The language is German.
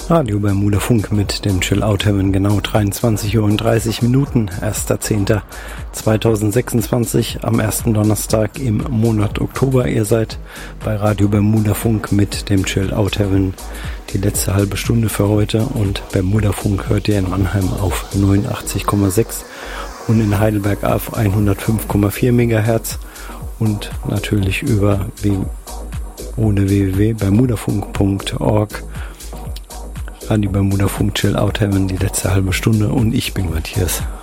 Radio Bermuda Funk mit dem Chill Out Heaven, genau 23:30 Uhr, 1.10.2026, am ersten Donnerstag im Monat Oktober. Ihr seid bei Radio Bermuda Funk mit dem Chill Out Heaven, die letzte halbe Stunde für heute, und Bermuda Funk hört ihr in Mannheim auf 89,6 und in Heidelberg auf 105,4 MHz und natürlich ohne www.bermudafunk.org. Radio Bermuda Funk Chill Out Heaven, die letzte halbe Stunde, und ich bin Matthias.